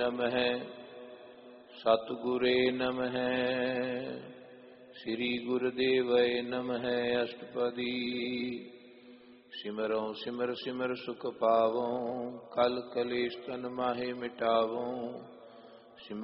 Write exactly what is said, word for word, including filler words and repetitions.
नमः सतगुरे नमः श्री गुरुदेवय नमः अष्टपदी सिमरों सिमर सिमर सुख पावों कल कलेश तन माहे मिटावों